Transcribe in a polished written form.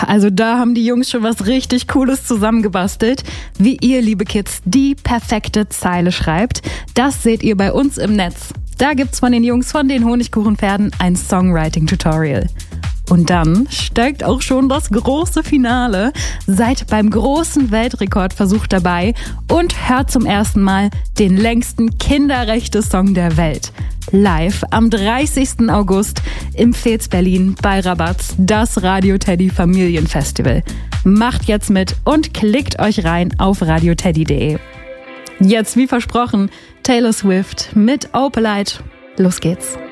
also da haben die Jungs schon was richtig Cooles zusammengebastelt. Wie ihr, liebe Kids, die perfekte Zeile schreibt, das seht ihr bei uns im Netz. Da gibt's von den Jungs von den Honigkuchenpferden ein Songwriting-Tutorial. Und dann steigt auch schon das große Finale. Seid beim großen Weltrekordversuch dabei und hört zum ersten Mal den längsten Kinderrechte-Song der Welt. Live am 30. August im Fez Berlin bei Rabatz, das Radio Teddy Familienfestival. Macht jetzt mit und klickt euch rein auf radioteddy.de. Jetzt, wie versprochen, Taylor Swift mit Opalite. Los geht's.